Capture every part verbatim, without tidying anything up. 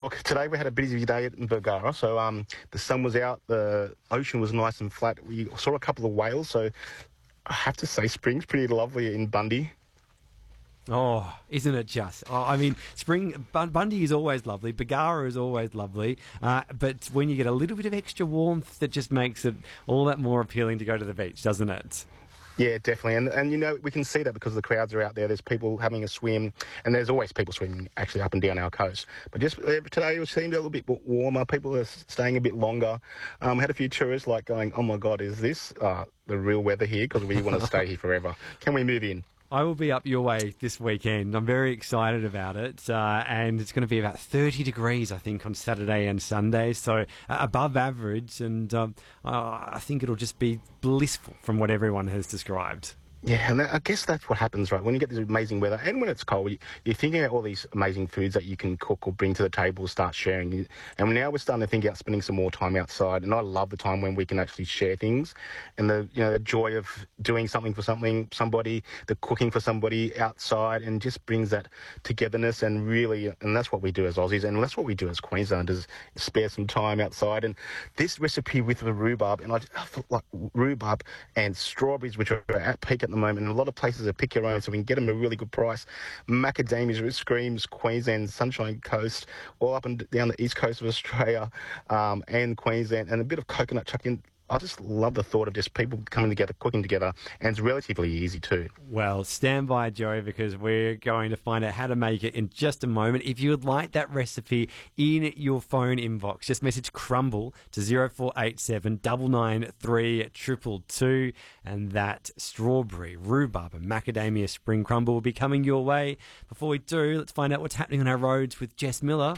look, today we had a busy day in Bergara, so um, the sun was out, the ocean was nice and flat. We saw a couple of whales, so I have to say spring's pretty lovely in Bundy. Oh, isn't it just? Oh, I mean, spring, Bundy is always lovely, Bergara is always lovely, uh, but when you get a little bit of extra warmth, that just makes it all that more appealing to go to the beach, doesn't it? Yeah, definitely. And, and you know, we can see that because the crowds are out there. There's people having a swim, and there's always people swimming actually up and down our coast. But just uh, today it seemed a little bit warmer. People are staying a bit longer. Um, had a few tourists like going, oh my God, is this uh, the real weather here? Because we want to stay here forever. Can we move in? I will be up your way this weekend. I'm very excited about it. Uh, and it's going to be about thirty degrees, I think, on Saturday and Sunday. So uh, above average. And um, uh, I think it'll just be blissful from what everyone has described. Yeah, and I guess that's what happens, right? When you get this amazing weather and when it's cold, you're thinking about all these amazing foods that you can cook or bring to the table, start sharing. And now we're starting to think about spending some more time outside. And I love the time when we can actually share things and the, you know, the joy of doing something for something, somebody, the cooking for somebody outside, and just brings that togetherness. And really, and that's what we do as Aussies, and that's what we do as Queenslanders, spare some time outside. And this recipe with the rhubarb, and I, I feel like rhubarb and strawberries, which are at peak at the moment, and a lot of places are pick your own, so we can get them at a really good price. Macadamias, screams Queensland, Sunshine Coast, all up and down the east coast of Australia, um, and Queensland, and a bit of coconut chucked in. I just love the thought of just people coming together, cooking together, and it's relatively easy too. Well, stand by, Joey, because we're going to find out how to make it in just a moment. If you would like that recipe in your phone inbox, just message crumble to zero four eight seven nine nine three two two two, and that strawberry, rhubarb and macadamia spring crumble will be coming your way. Before we do, let's find out what's happening on our roads with Jess Miller.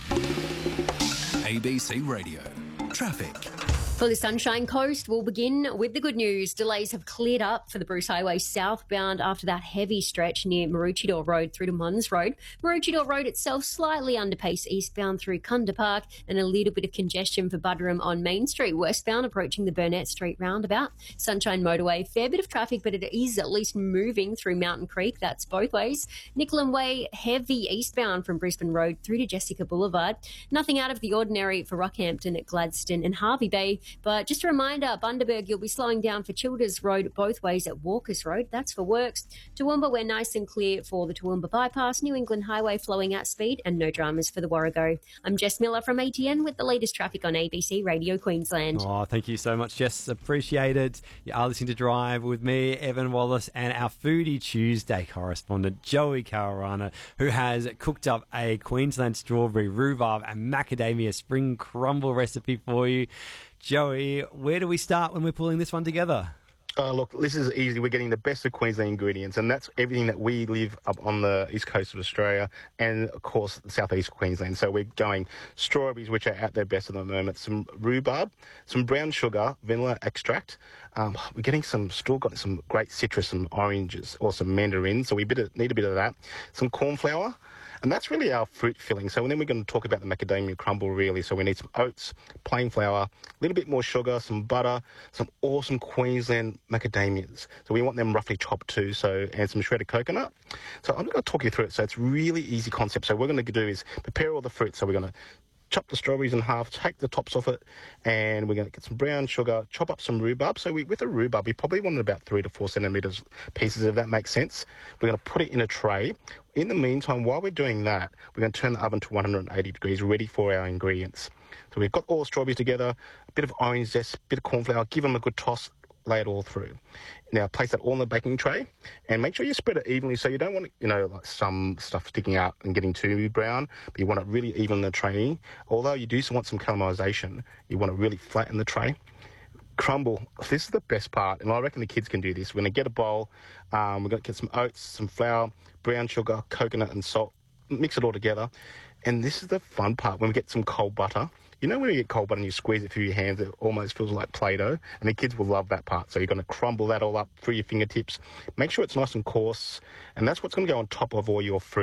A B C Radio. Traffic. For the Sunshine Coast, we'll begin with the good news. Delays have cleared up for the Bruce Highway southbound after that heavy stretch near Maroochydore Road through to Munns Road. Maroochydore Road itself slightly under pace eastbound through Kunda Park, and a little bit of congestion for Buderim on Main Street westbound approaching the Burnett Street roundabout. Sunshine Motorway, fair bit of traffic, but it is at least moving through Mountain Creek. That's both ways. Nicolin Way, heavy eastbound from Brisbane Road through to Jessica Boulevard. Nothing out of the ordinary for Rockhampton at Gladstone and Harvey Bay. But just a reminder, Bundaberg, you'll be slowing down for Childers Road both ways at Walkers Road. That's for works. Toowoomba, we're nice and clear for the Toowoomba Bypass. New England Highway flowing at speed, and no dramas for the Warrego. I'm Jess Miller from A T N with the latest traffic on A B C Radio Queensland. Oh, thank you so much, Jess. Appreciate it. You are listening to Drive with me, Evan Wallace, and our Foodie Tuesday correspondent, Joey Caruana, who has cooked up a Queensland strawberry, rhubarb and macadamia spring crumble recipe for you. Joey, where do we start when we're pulling this one together? Uh, look, this is easy. We're getting the best of Queensland ingredients, and that's everything that we live up on the east coast of Australia and, of course, southeast Queensland. So we're going strawberries, which are at their best at the moment, some rhubarb, some brown sugar, vanilla extract. Um, we're getting some, still got some great citrus, some oranges or some mandarins, so we bit of, need a bit of that. Some corn flour. And that's really our fruit filling. So then we're going to talk about the macadamia crumble, really. So we need some oats, plain flour, a little bit more sugar, some butter, some awesome Queensland macadamias. So we want them roughly chopped too, so and some shredded coconut. So I'm going to talk you through it. So it's really easy concept. So what we're going to do is prepare all the fruit. So we're going to chop the strawberries in half, take the tops off it, and we're going to get some brown sugar, chop up some rhubarb. So we, with the rhubarb, we probably want about three to four centimetres pieces, if that makes sense. We're going to put it in a tray. In the meantime, while we're doing that, we're going to turn the oven to one hundred eighty degrees, ready for our ingredients. So we've got all the strawberries together, a bit of orange zest, a bit of corn flour, give them a good toss, lay it all through. Now place that all in the baking tray and make sure you spread it evenly, so you don't want, you know, like some stuff sticking out and getting too brown, but you want it really even in the tray. Although you do want some caramelisation, you want to really flatten the tray. Crumble, this is the best part, and I reckon the kids can do this. We're going to get a bowl, um, we're going to get some oats, some flour, brown sugar, coconut and salt, mix it all together. And this is the fun part, when we get some cold butter. You know when you get cold butter and you squeeze it through your hands, it almost feels like Play-Doh, and the kids will love that part. So you're going to crumble that all up through your fingertips. Make sure it's nice and coarse, and that's what's going to go on top of all your fruit.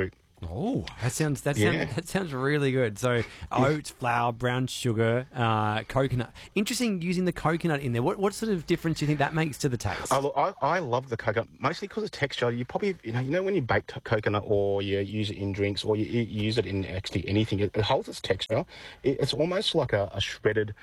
Oh, that sounds that Yeah. sounds that sounds really good. So oats, flour, brown sugar, uh, coconut. Interesting using the coconut in there. What what sort of difference do you think that makes to the taste? Oh, look, I, I love the coconut, mostly because of texture. You probably, you know, you know when you bake t- coconut or you use it in drinks or you, you use it in actually anything, it, it holds its texture. It, it's almost like a, a shredded,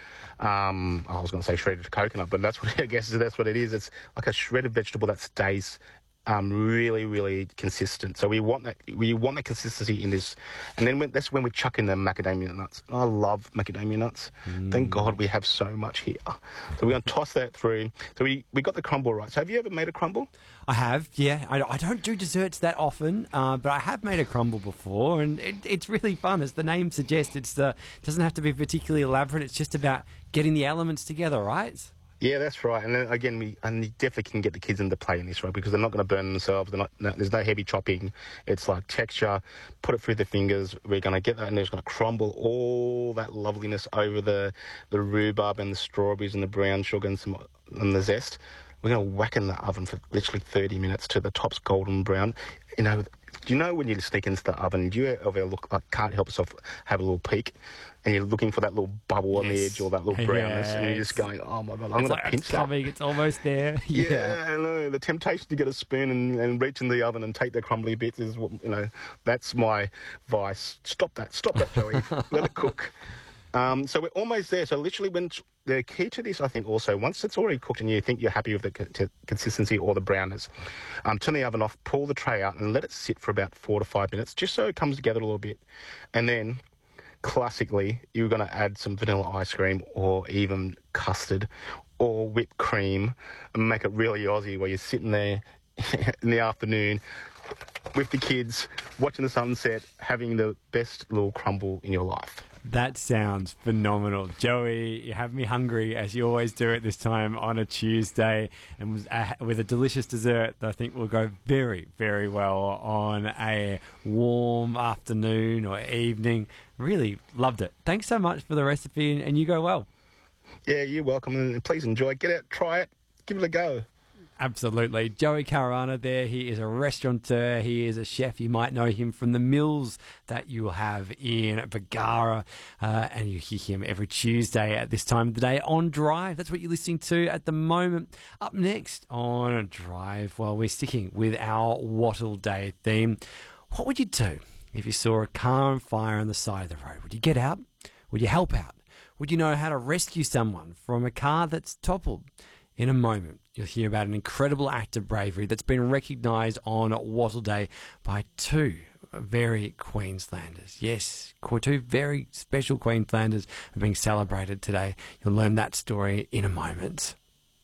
um, I was going to say shredded coconut, but that's what I guess that's what it is. It's like a shredded vegetable that stays um, really, really consistent. So we want that. We want that consistency in this, and then when, that's when we chuck in the macadamia nuts. I love macadamia nuts. Mm. Thank God we have so much here. So we're going to toss that through. So we we got the crumble right. So have you ever made a crumble? I have, yeah. I, I don't do desserts that often, uh, but I have made a crumble before, and it, it's really fun. As the name suggests, it's uh, doesn't have to be particularly elaborate. It's just about getting the elements together, right? Yeah, that's right. And then again, we and you definitely can get the kids into play in this, right? Because they're not going to burn themselves. They're not. No, there's no heavy chopping. It's like texture. Put it through the fingers. We're going to get that, and it's going to crumble all that loveliness over the the rhubarb and the strawberries and the brown sugar and some and the zest. We're going to whack in the oven for literally thirty minutes to the top's golden brown. You know, do you know when you sneak into the oven, do you ever look like can't help yourself have a little peek, and you're looking for that little bubble on the Yes. edge or that little brownness, Yeah, and you're just it's- going, oh my God, I'm It's going like to it's pinch that. coming. It's almost there. Yeah, I know. The temptation to get a spoon and, and reach in the oven and take the crumbly bits is, what you know, that's my vice. Stop that. Stop that, Joey. Let it cook. Um, so we're almost there. So literally when the key to this, I think also, once it's already cooked and you think you're happy with the co- consistency or the brownness, um, turn the oven off, pull the tray out and let it sit for about four to five minutes just so it comes together a little bit. And then classically, you're going to add some vanilla ice cream or even custard or whipped cream and make it really Aussie where you're sitting there in the afternoon with the kids, watching the sunset, having the best little crumble in your life. That sounds phenomenal. Joey, you have me hungry, as you always do at this time on a Tuesday, and with a, with a delicious dessert that I think will go very, very well on a warm afternoon or evening. Really loved it. Thanks so much for the recipe, and, and you go well. Yeah, you're welcome, and please enjoy. Get out, try it, give it a go. Absolutely. Joey Caruana there. He is a restaurateur. He is a chef. You might know him from the mills that you will have in Bagara. Uh, and you hear him every Tuesday at this time of the day on Drive. That's what you're listening to at the moment. Up next on Drive, well, we're sticking with our Wattle Day theme. What would you do if you saw a car on fire on the side of the road? Would you get out? Would you help out? Would you know how to rescue someone from a car that's toppled? In a moment, you'll hear about an incredible act of bravery that's been recognised on Wattle Day by two very Queenslanders. Yes, two very special Queenslanders are being celebrated today. You'll learn that story in a moment.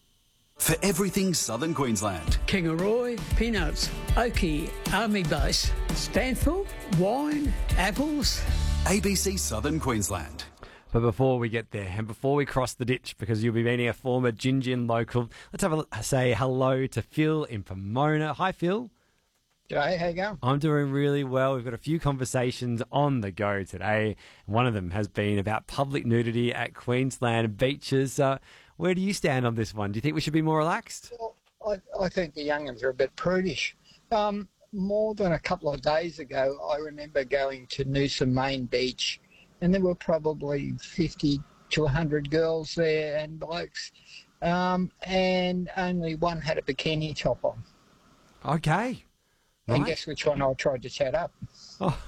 For everything Southern Queensland, Kingaroy, peanuts, Oakey, Army Base, Stanfield, wine, apples. A B C Southern Queensland. But before we get there, and before we cross the ditch, because you'll be meeting a former Gin local, let's have a say hello to Phil in Pomona. Hi, Phil. G'day, how you going? I'm doing really well. We've got a few conversations on the go today. One of them has been about public nudity at Queensland beaches. Uh, where do you stand on this one? Do you think we should be more relaxed? Well, I, I think the young'uns are a bit prudish. Um, more than a couple of days ago, I remember going to Noosa Main Beach, and there were probably fifty to one hundred girls there and blokes, um, and only one had a bikini top on. Okay. And Right. guess which one I tried to chat up? Oh,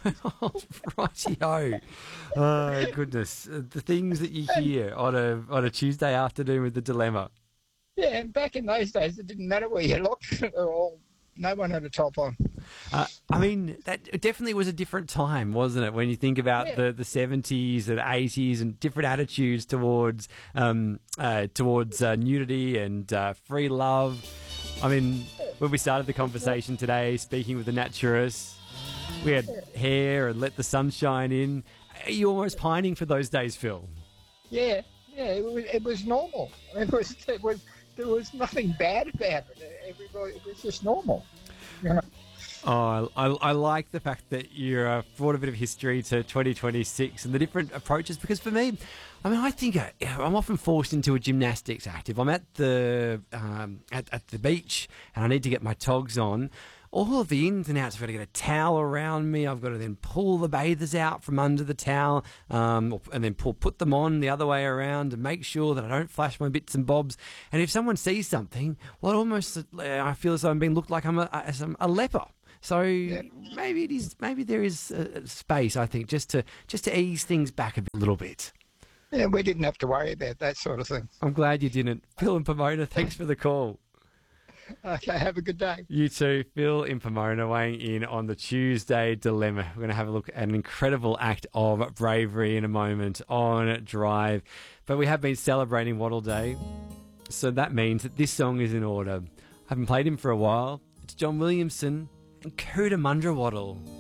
righty-o. Oh, goodness. Uh, The things that you hear on a on a Tuesday afternoon with the dilemma. Yeah, and back in those days, it didn't matter where you looked. They were all, no one had a top on. Uh, I mean, that it definitely was a different time, wasn't it? When you think about Yeah. the, the seventies and eighties and different attitudes towards um, uh, towards uh, nudity and uh, free love. I mean, when we started the conversation today, speaking with the naturist, we had hair and let the sunshine in. Are you almost pining for those days, Phil? Yeah, yeah, it was, it was normal. It was, it was, there was nothing bad about it. Everybody, it was just normal. You know? Oh, I, I like the fact that you uh, brought a bit of history to twenty twenty-six and the different approaches, because for me, I mean, I think I, I'm often forced into a gymnastics act. If I'm at the um, at, at the beach and I need to get my togs on, all of the ins and outs. I've got to get a towel around me. I've got to then pull the bathers out from under the towel, um, and then pull, put them on the other way around and make sure that I don't flash my bits and bobs. And if someone sees something, well, almost uh, I feel as though I'm being looked like I'm a, a, a leper. So yeah. maybe it is. Maybe there is a space, I think, just to just to ease things back a bit, little bit. Yeah, we didn't have to worry about that sort of thing. I'm glad you didn't. Phil in Pomona, thanks for the call. Okay, have a good day. You too. Phil in Pomona weighing in on the Tuesday Dilemma. We're going to have a look at an incredible act of bravery in a moment on Drive. But we have been celebrating Wattle Day, so that means that this song is in order. I haven't played him for a while. It's John Williamson and Cootamundra Wattle.